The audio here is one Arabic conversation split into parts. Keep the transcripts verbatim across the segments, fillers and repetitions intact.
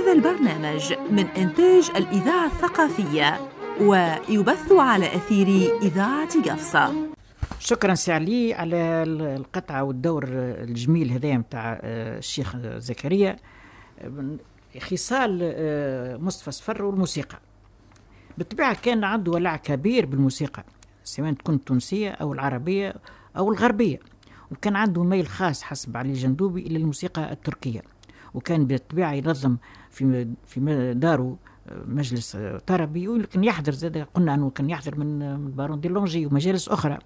هذا البرنامج من إنتاج الإذاعة الثقافية ويبث على أثير إذاعة قفصة. شكرا سي علي على القطعة والدور الجميل هذا متاع الشيخ زكريا. خصال مصطفى صفر والموسيقى بالطبيعة كان عنده ولع كبير بالموسيقى، سواء تكون تونسية أو العربية أو الغربية، وكان عنده ميل خاص حسب علي جندوبي إلى الموسيقى التركية، وكان بالطبيعة ينظم في في داره مجلس طربي، ولكن يحضر زاد قلنا أنه كان يحضر من بارون دي لونجي ومجالس أخرى.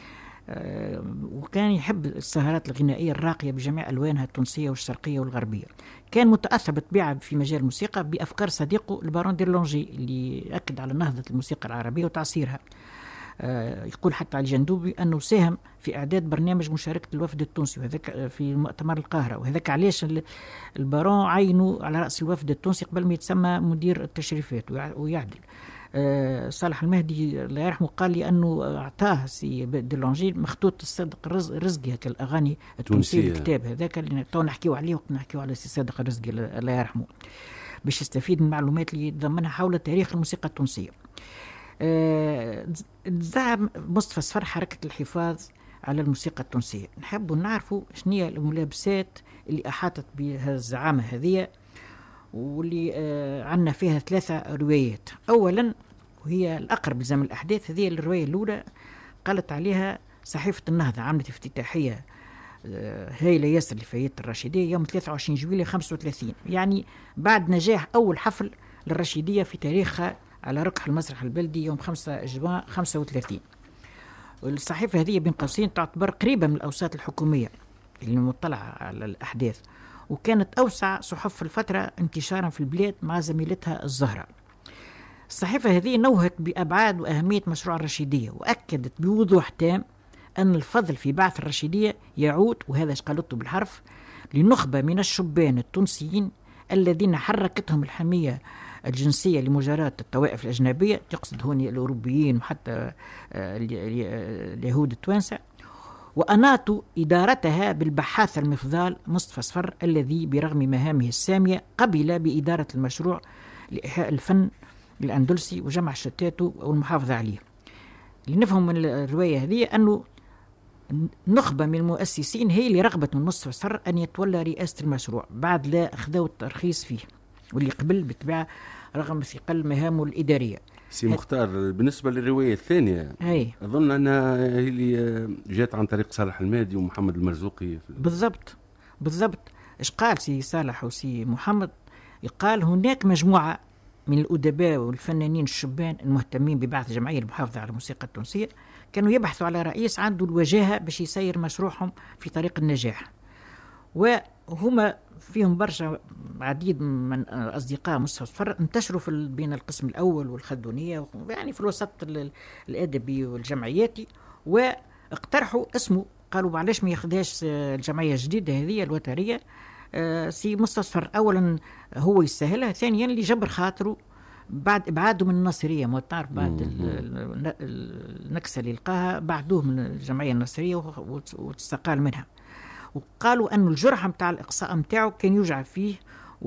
وكان يحب السهرات الغنائية الراقية بجميع ألوانها التونسية والشرقية والغربية. كان متأثر بالطبيعة في مجال الموسيقى بأفكار صديقه البارون دي لونجي اللي أكد على نهضة الموسيقى العربية وتعصيرها. يقول حتى على الجندوبي أنه ساهم في إعداد برنامج مشاركة الوفد التونسي وهذاك في مؤتمر القاهرة، وهذاك علاش البارون عينوا على رأس الوفد التونسي قبل ما يتسمى مدير التشريفات ويعدل. أه صالح المهدي الله يرحمه قال لي أنه أعطاه سي دي لونجي مخطوط الصادق الرزقي هكا الأغاني التونسية الكتاب هذاك اللي تو نحكيو عليه وقت نحكيو على سي صادق الرزقي الله يرحمه باش يستفيد من المعلومات اللي ضمنها حول تاريخ الموسيقى التونسية. أه زعم مصطفى صفر حركة الحفاظ على الموسيقى التونسية. نحب نعرفوا شنية الملابسات اللي أحاطت بها الزعامة هذه، واللي آه عنا فيها ثلاثة روايات. أولا وهي الأقرب لزمن الأحداث، هذه الرواية الأولى قالت عليها صحيفة النهضة، عملت افتتاحية آه هايلة ياسر لفاية الرشيدية يوم ثلاثة وعشرين جويلية خمسة وثلاثين، يعني بعد نجاح أول حفل للرشيدية في تاريخها على ركح المسرح البلدي يوم خمسة جوان خمسة وثلاثين. والصحيفة هذه بين قوسين تعتبر قريبة من الأوساط الحكومية اللي مطلعة على الأحداث، وكانت أوسع صحف في الفترة انتشارا في البلاد مع زميلتها الزهرة. الصحيفة هذه نوهت بأبعاد وأهمية مشروع الرشيدية، وأكدت بوضوح تام أن الفضل في بعث الرشيدية يعود، وهذا قالته بالحرف، لنخبة من الشبان التونسيين الذين حركتهم الحمية الجنسية لمجاراة الطوائف الأجنبية، تقصد هون الأوروبيين وحتى اليهود التوانسة، وأناطوا إدارتها بالبحاث المفضال مصطفى صفر الذي برغم مهامه السامية قبل بإدارة المشروع لإحياء الفن الأندلسي وجمع شتاته والمحافظة عليه. لنفهم من الرواية هذه أنه نخبة من المؤسسين هي اللي رغبت من مصطفى صفر أن يتولى رئاسة المشروع بعد لا أخذوا الترخيص فيه، واللي قبل بالطبيعة رغم ثقل مهامه الإدارية. سي مختار، بالنسبة للرواية الثانية هي. أظن أنها هي اللي جات عن طريق صالح المهدي ومحمد المرزوقي. بالضبط بالضبط. إيش قال سي صالح وسي محمد؟ قال هناك مجموعة من الأدباء والفنانين الشبان المهتمين ببعث جمعية المحافظة على الموسيقى التونسية، كانوا يبحثوا على رئيس عنده الوجاهة باش يسير مشروعهم في طريق النجاح، وهما فيهم برشا عديد من أصدقاء مصطفى صفر انتشروا في بين القسم الأول والخلدونية، يعني في الوسط الأدبي والجمعياتي، واقترحوا اسمه. قالوا معلش ما ياخدهاش الجمعية الجديدة هذه الوترية سي مصطفى صفر. أولا هو يستاهلها، ثانيا اللي جبر خاطره بعد إبعاده من الناصرية، ما تعرف بعد النكسة اللي لقاها بعدوه من الجمعية الناصرية واستقال منها. وقالوا أن الجرح متاع الإقصاء متاعه كان يوجع فيه،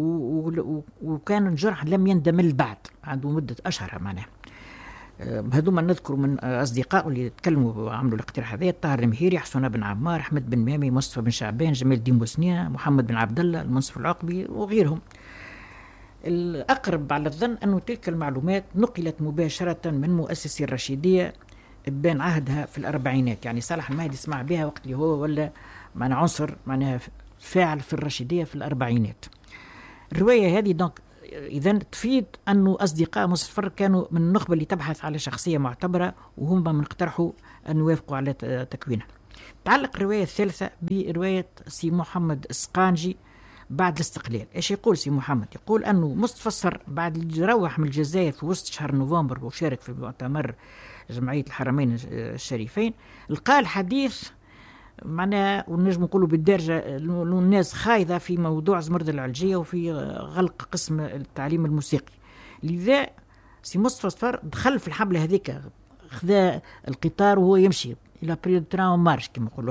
وكان الجرح لم يندمل بعد، عنده مدة أشهر معناه. هذوما نذكر من أصدقائه اللي تكلموا وعملوا الاقتراح هذا: طاهر المهيري، حسن بن عمار، أحمد بن مامي، مصطفى بن شعبان، جمال الدين بوسنيا، محمد بن عبد الله، المنصف العقبي وغيرهم. الأقرب على الظن أن تلك المعلومات نقلت مباشرة من مؤسسي الرشيدية بين عهدها في الأربعينات، يعني صالح المهدي سمع بها وقت اللي هو ولا معنى عنصر معناها فاعل في الرشيدية في الأربعينات. الرواية هذه دونك إذا تفيد أنه أصدقاء مصطفى صفر كانوا من النخبة اللي تبحث على شخصية معتبرة، وهم من اقترحوا أن يوافقوا على تكوينها. تعلق الرواية الثالثة برواية سي محمد السقانجي بعد الاستقلال. إيش يقول سي محمد؟ يقول أنه مصطفى صفر بعد اللي روح من الجزائر في وسط شهر نوفمبر وشارك في مؤتمر جمعية الحرمين الشريفين، لقى الحديث معناها ونجم نقولوا بالدرجة الناس خايضة في موضوع زمرد العلجية وفي غلق قسم التعليم الموسيقي. لذا سي مصطفى صفر دخل في الحملة هذيك، خذا القطار وهو يمشي إلى بريد ترام مارش كما يقولوا،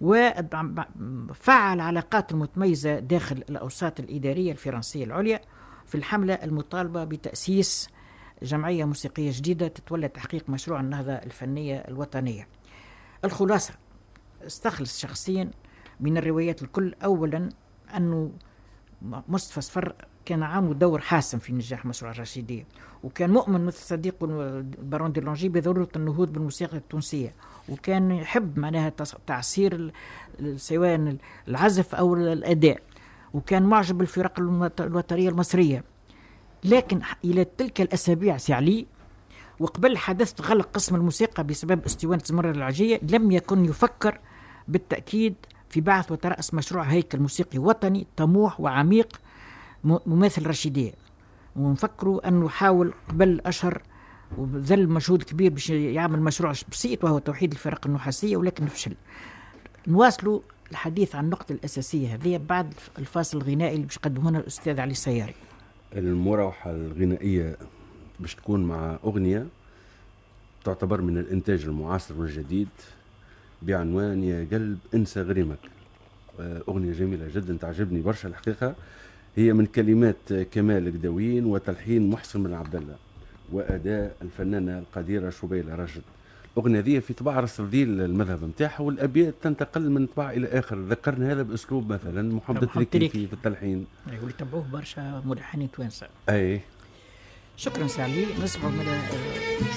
وفعل علاقات متميزة داخل الأوساط الإدارية الفرنسية العليا، في الحملة المطالبة بتأسيس جمعية موسيقية جديدة تتولى تحقيق مشروع النهضة الفنية الوطنية. الخلاصة، استخلص شخصيا من الروايات الكل أولا أنه مصطفى صفر كان عامل دور حاسم في نجاح مشروع الرشيدية، وكان مؤمن مثل صديقه البارون دي لونجي بضرورة النهوض بالموسيقى التونسية، وكان يحب معناها تعصير سواء العزف أو الأداء، وكان معجب بالفرق الوترية المصرية. لكن إلى تلك الأسابيع سعلي وقبل حدث غلق قسم الموسيقى بسبب استوانة زمرة العجية لم يكن يفكر بالتأكيد في بعث وترأس مشروع هيكل موسيقي وطني طموح وعميق مماثل رشيدية، ونفكروا أنه حاول قبل أشهر وبذل مجهود كبير باش يعمل مشروع بسيط وهو توحيد الفرق النحاسية، ولكن فشل. نواصلوا الحديث عن النقطة الأساسية هذه بعد الفاصل الغنائي اللي باش يقدمه لنا الأستاذ علي السياري. المروحة الغنائية باش تكون مع أغنية تعتبر من الإنتاج المعاصر والجديد بعنوان يا قلب انسى غريمك. أغنية جميلة جدا تعجبني برشا الحقيقة، هي من كلمات كمال قدوين وتلحين محسن بن عبد الله وأداء الفنانة القديرة شبيلة راشد. الأغنية هذه في طباع رصديل المذهب نتاعها، والأبيات تنتقل من طباع إلى آخر. ذكرنا هذا بأسلوب مثلا محمد التركي في التلحين، أي واللي تبعوه برشا ملحنين توانسة. أي شكرا سعلي. نسمع من